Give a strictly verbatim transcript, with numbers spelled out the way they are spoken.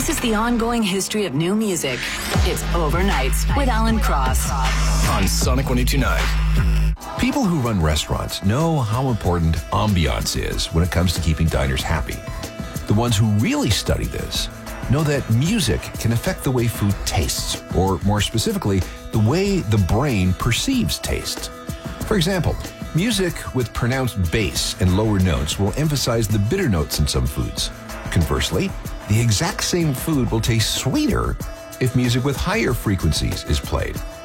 This is the ongoing history of new music. It's Overnights with Alan Cross on Sonic one oh two point nine. People who run restaurants know how important ambiance is when it comes to keeping diners happy. The ones who really study this know that music can affect the way food tastes, or more specifically, the way the brain perceives taste. For example, music with pronounced bass and lower notes will emphasize the bitter notes in some foods. Conversely, the exact same food will taste sweeter if music with higher frequencies is played.